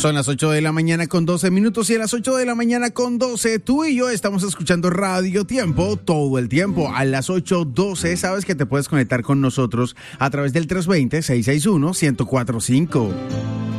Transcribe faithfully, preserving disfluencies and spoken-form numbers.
Son las ocho de la mañana con doce minutos y a las ocho de la mañana con doce tú y yo estamos escuchando Radio Tiempo todo el tiempo. A las ocho doce sabes que te puedes conectar con nosotros a través del tres dos cero, seis seis uno, uno cero cuatro cinco.